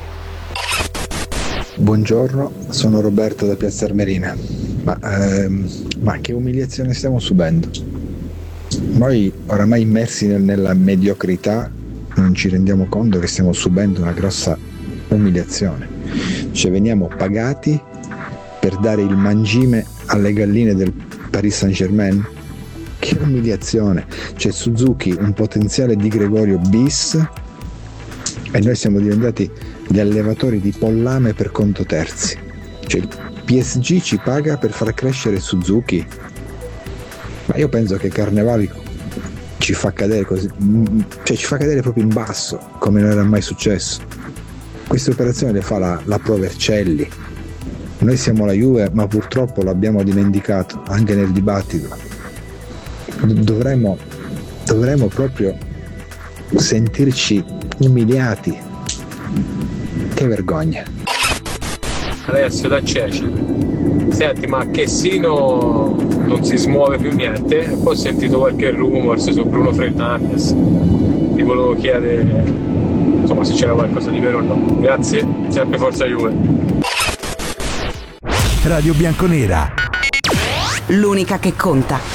Buongiorno, sono Roberto da Piazza Armerina. Ma che umiliazione stiamo subendo? Noi oramai immersi nella mediocrità non ci rendiamo conto che stiamo subendo una grossa umiliazione. Cioè veniamo pagati per dare il mangime alle galline del Paris Saint-Germain? Che umiliazione! C'è Suzuki, un potenziale di Gregorio bis, e noi siamo diventati gli allevatori di pollame per conto terzi. Cioè il PSG ci paga per far crescere Suzuki. Ma io penso che Carnevali ci fa cadere così, cioè ci fa cadere proprio in basso, come non era mai successo. Queste operazioni le fa la Provercelli. Noi siamo la Juve, ma purtroppo l'abbiamo dimenticato anche nel dibattito. Dovremmo proprio sentirci umiliati. Che vergogna. Alessio da Cecere. Senti, ma Chessino non si smuove più niente? Poi ho sentito qualche rumors su Bruno Fernandes, ti volevo chiedere insomma se c'era qualcosa di vero o no. Grazie, sempre forza Juve. Radio Bianconera, l'unica che conta.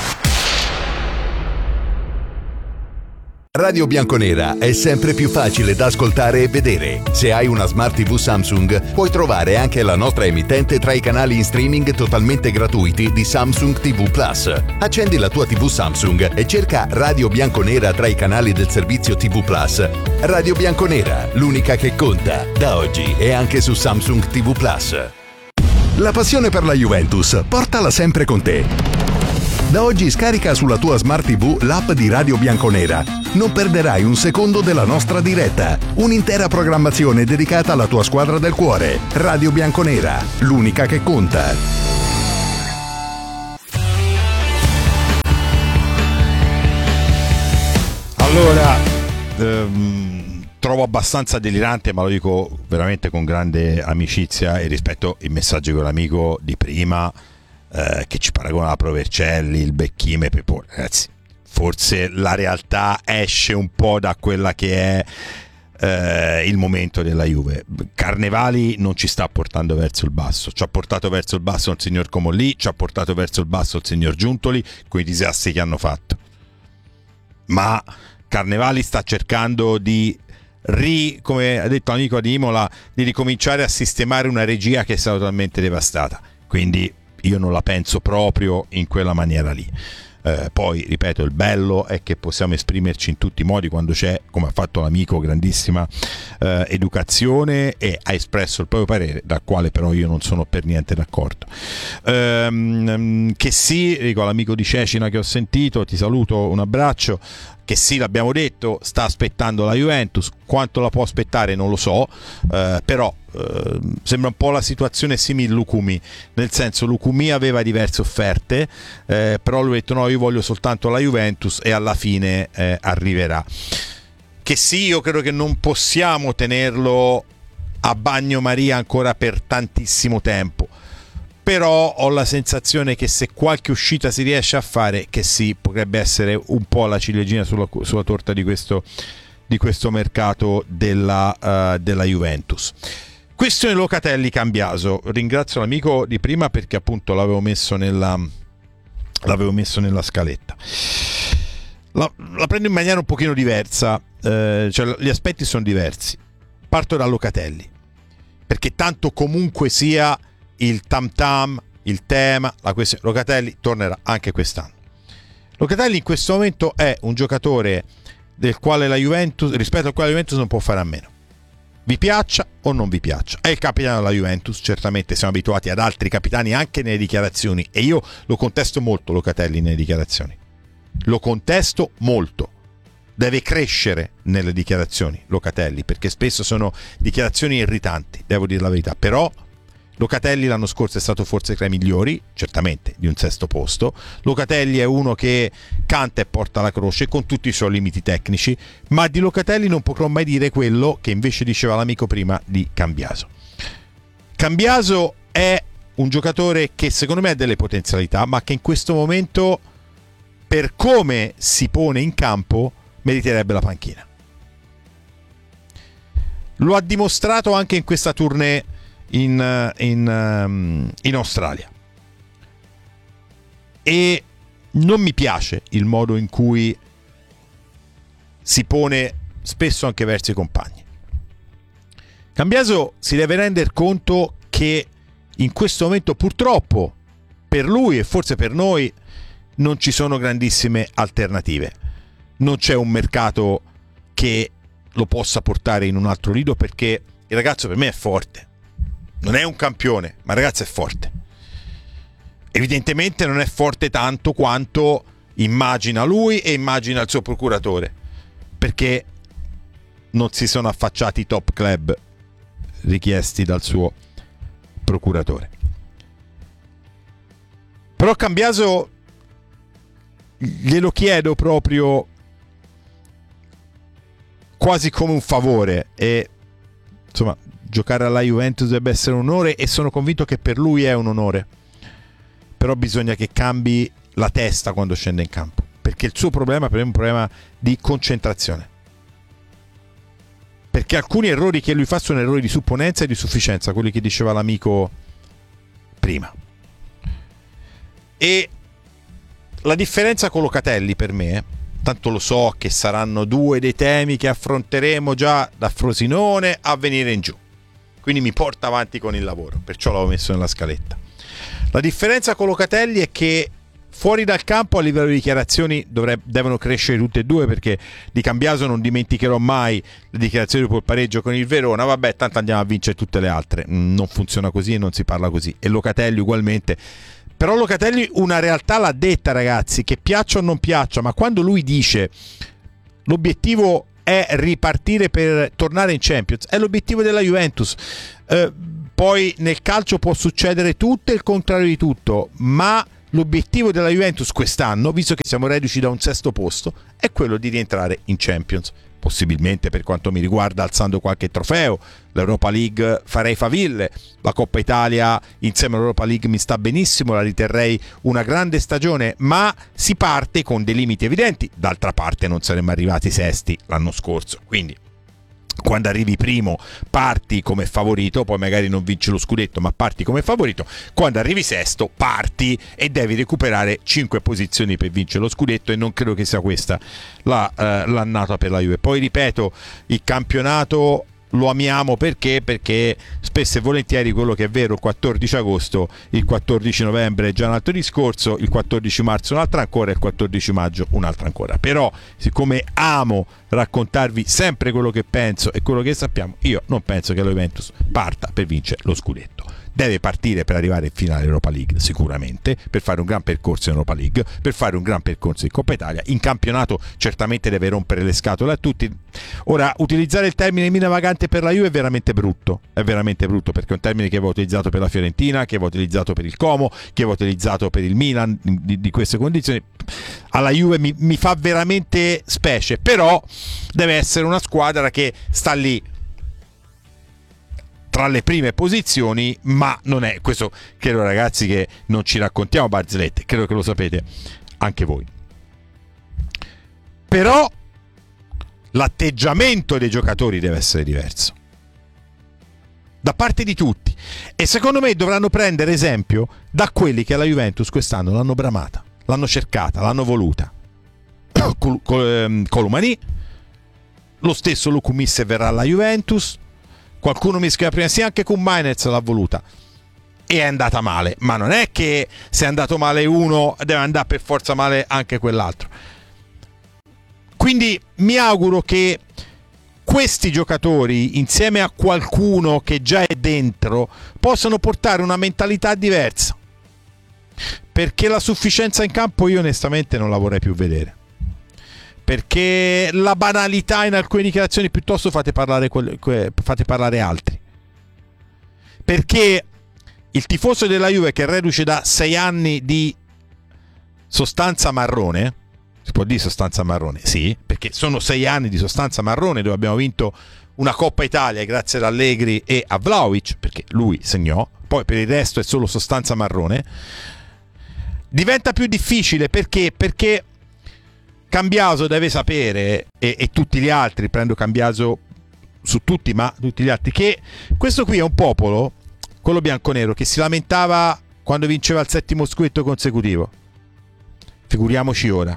Radio Bianconera è sempre più facile da ascoltare e vedere. Se hai una Smart TV Samsung, puoi trovare anche la nostra emittente tra i canali in streaming totalmente gratuiti di Samsung TV Plus. Accendi la tua TV Samsung e cerca Radio Bianconera tra i canali del servizio TV Plus. Radio Bianconera, l'unica che conta. Da oggi è anche su Samsung TV Plus. La passione per la Juventus, portala sempre con te. Da oggi scarica sulla tua Smart TV l'app di Radio Bianconera. Non perderai un secondo della nostra diretta. Un'intera programmazione dedicata alla tua squadra del cuore. Radio Bianconera, l'unica che conta. Allora, trovo abbastanza delirante, ma lo dico veramente con grande amicizia e rispetto il messaggio con l'amico di prima, che ci paragona a Provercelli, il Becchime, Pepone. Ragazzi, forse la realtà esce un po' da quella che è il momento della Juve. Carnevali non ci sta portando verso il basso, ci ha portato verso il basso il signor Comolli, ci ha portato verso il basso il signor Giuntoli con i disastri che hanno fatto, ma Carnevali sta cercando di come ha detto l'amico di Imola, di ricominciare a sistemare una regia che è stata totalmente devastata, quindi io non la penso proprio in quella maniera lì. Poi ripeto, il bello è che possiamo esprimerci in tutti i modi quando c'è, come ha fatto l'amico, grandissima educazione, e ha espresso il proprio parere, dal quale però io non sono per niente d'accordo. Che sì, dico all'amico di Cecina che ho sentito, ti saluto, un abbraccio. Che sì, l'abbiamo detto, sta aspettando la Juventus, quanto la può aspettare non lo so, però sembra un po' la situazione simile Lucumi, nel senso Lucumi aveva diverse offerte, però lui ha detto no, io voglio soltanto la Juventus, e alla fine arriverà. Che sì, io credo che non possiamo tenerlo a bagnomaria ancora per tantissimo tempo, però ho la sensazione che se qualche uscita si riesce a fare, che sì, potrebbe essere un po' la ciliegina sulla torta di questo mercato della Juventus. Questione Locatelli Cambiaso. Ringrazio l'amico di prima perché appunto l'avevo messo nella scaletta. La prendo in maniera un pochino diversa, cioè gli aspetti sono diversi. Parto da Locatelli, perché tanto comunque sia il tam tam, il tema, la questione Locatelli tornerà anche quest'anno. Locatelli in questo momento è un giocatore del quale la Juventus, rispetto al quale la Juventus non può fare a meno. Vi piaccia o non vi piaccia, è il capitano della Juventus, certamente siamo abituati ad altri capitani anche nelle dichiarazioni, e io lo contesto molto Locatelli nelle dichiarazioni, lo contesto molto. Deve crescere nelle dichiarazioni Locatelli, perché spesso sono dichiarazioni irritanti, devo dire la verità. Però Locatelli l'anno scorso è stato forse tra i migliori, certamente di un sesto posto. Locatelli è uno che canta e porta la croce con tutti i suoi limiti tecnici, ma di Locatelli non potrò mai dire quello che invece diceva l'amico prima di Cambiaso. Cambiaso è un giocatore che secondo me ha delle potenzialità, ma che in questo momento, per come si pone in campo, meriterebbe la panchina. Lo ha dimostrato anche in questa tournée in Australia, e non mi piace il modo in cui si pone spesso anche verso i compagni. Cambiaso si deve rendere conto che in questo momento purtroppo per lui e forse per noi non ci sono grandissime alternative, non c'è un mercato che lo possa portare in un altro lido, perché il ragazzo per me è forte. Non è un campione, ma il ragazzo è forte. Evidentemente non è forte tanto quanto immagina lui e immagina il suo procuratore, perché non si sono affacciati i top club richiesti dal suo procuratore. Però Cambiaso glielo chiedo proprio quasi come un favore, e insomma giocare alla Juventus deve essere un onore, e sono convinto che per lui è un onore, però bisogna che cambi la testa quando scende in campo, perché il suo problema per me è un problema di concentrazione, perché alcuni errori che lui fa sono errori di supponenza e di sufficienza, quelli che diceva l'amico prima. E la differenza con Locatelli per me, tanto lo so che saranno due dei temi che affronteremo già da Frosinone a venire in giù, quindi mi porta avanti con il lavoro, perciò l'avevo messo nella scaletta. La differenza con Locatelli è che fuori dal campo a livello di dichiarazioni devono crescere tutte e due, perché di Cambiaso non dimenticherò mai le dichiarazioni dopo il pareggio con il Verona, vabbè tanto andiamo a vincere tutte le altre, non funziona così e non si parla così, e Locatelli ugualmente. Però Locatelli una realtà l'ha detta, ragazzi, che piaccia o non piaccia, ma quando lui dice l'obiettivo è ripartire per tornare in Champions, è l'obiettivo della Juventus. Poi nel calcio può succedere tutto e il contrario di tutto, ma l'obiettivo della Juventus quest'anno, visto che siamo reduci da un sesto posto, è quello di rientrare in Champions, possibilmente per quanto mi riguarda alzando qualche trofeo. L'Europa League farei faville, la Coppa Italia insieme all'Europa League mi sta benissimo, la riterrei una grande stagione, ma si parte con dei limiti evidenti. D'altra parte non saremmo arrivati sesti l'anno scorso, quindi quando arrivi primo parti come favorito, poi magari non vinci lo scudetto ma parti come favorito. Quando arrivi sesto parti e devi recuperare 5 posizioni per vincere lo scudetto, e non credo che sia questa l'annata per la Juve. Poi ripeto, il campionato lo amiamo perché spesso e volentieri quello che è vero il 14 agosto, il 14 novembre è già un altro discorso, il 14 marzo un'altra ancora, il 14 maggio un'altra ancora. Però siccome amo raccontarvi sempre quello che penso e quello che sappiamo, io non penso che la Juventus parta per vincere lo scudetto. Deve partire per arrivare in finale Europa League sicuramente, per fare un gran percorso in Europa League, per fare un gran percorso in Coppa Italia. In campionato certamente deve rompere le scatole a tutti. Ora, utilizzare il termine mina vagante per la Juve è veramente brutto, perché è un termine che avevo utilizzato per la Fiorentina, che avevo utilizzato per il Como, che avevo utilizzato per il Milan di queste condizioni. Alla Juve mi fa veramente specie, però deve essere una squadra che sta lì tra le prime posizioni, ma non è questo, credo ragazzi che non ci raccontiamo barzellette, credo che lo sapete anche voi. Però l'atteggiamento dei giocatori deve essere diverso da parte di tutti, e secondo me dovranno prendere esempio da quelli che alla Juventus quest'anno l'hanno bramata, l'hanno cercata, l'hanno voluta. Colomani, lo stesso Lucumisse verrà alla Juventus. Qualcuno mi scrive prima, sì, anche con Mainez l'ha voluta e è andata male, ma non è che se è andato male uno deve andare per forza male anche quell'altro. Quindi mi auguro che questi giocatori, insieme a qualcuno che già è dentro, possano portare una mentalità diversa, perché la sufficienza in campo io onestamente non la vorrei più vedere, perché la banalità in alcune dichiarazioni, piuttosto fate parlare altri, perché il tifoso della Juve che è reduce da 6 anni di sostanza marrone, si può dire sostanza marrone? Sì, perché sono 6 anni di sostanza marrone dove abbiamo vinto una Coppa Italia grazie ad Allegri e a Vlahovic, perché lui segnò, poi per il resto è solo sostanza marrone. Diventa più difficile perché Cambiaso deve sapere, e tutti gli altri, prendo Cambiaso su tutti, ma tutti gli altri, che questo qui è un popolo, quello bianconero, che si lamentava quando vinceva il 7° scudetto consecutivo. Figuriamoci ora.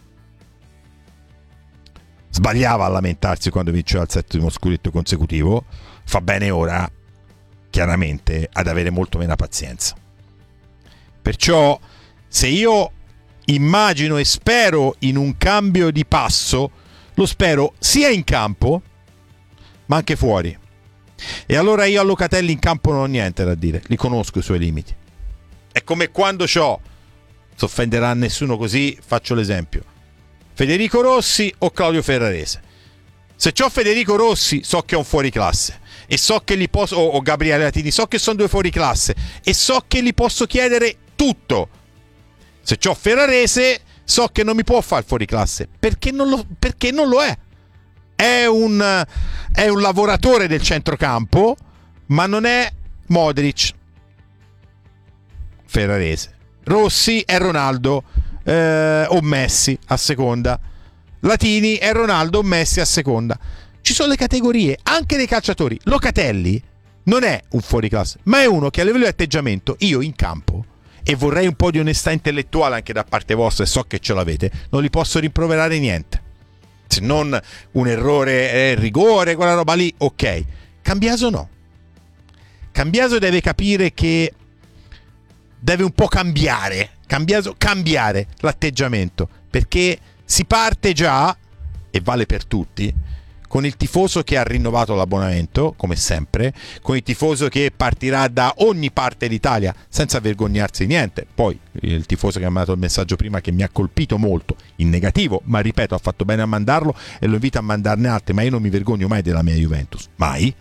Sbagliava a lamentarsi quando vinceva il 7° scudetto consecutivo, fa bene ora, chiaramente, ad avere molto meno pazienza. Perciò, se io immagino e spero in un cambio di passo, lo spero sia in campo ma anche fuori, e allora io a Locatelli in campo non ho niente da dire, li conosco i suoi limiti. È come quando si offenderà a nessuno così, faccio l'esempio, Federico Rossi o Claudio Ferrarese. Se c'ho Federico Rossi so che è un fuoriclasse e so che gli posso, o Gabriele Latini, so che sono 2 fuoriclasse e so che gli posso chiedere tutto. Se c'ho Ferrarese so che non mi può fare fuori classe, perché non lo è. È un lavoratore del centrocampo, ma non è Modric, Ferrarese. Rossi è Ronaldo o Messi a seconda. Latini è Ronaldo o Messi a seconda. Ci sono le categorie anche dei calciatori. Locatelli non è un fuoriclasse, ma è uno che a livello di atteggiamento, io in campo, e vorrei un po' di onestà intellettuale anche da parte vostra, e so che ce l'avete, non li posso rimproverare niente, se non un errore, rigore, quella roba lì, ok. Cambiaso no. Cambiaso deve capire che deve un po' cambiare l'atteggiamento, perché si parte già, e vale per tutti, con il tifoso che ha rinnovato l'abbonamento, come sempre, con il tifoso che partirà da ogni parte d'Italia senza vergognarsi di niente. Poi il tifoso che ha mandato il messaggio prima, che mi ha colpito molto, in negativo, ma ripeto, ha fatto bene a mandarlo e lo invito a mandarne altri, ma io non mi vergogno mai della mia Juventus, mai,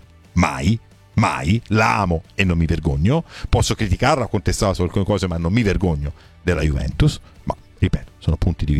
la amo e non mi vergogno. Posso criticarla, contestarla su alcune cose, ma non mi vergogno della Juventus. Ma ripeto, sono punti di vista.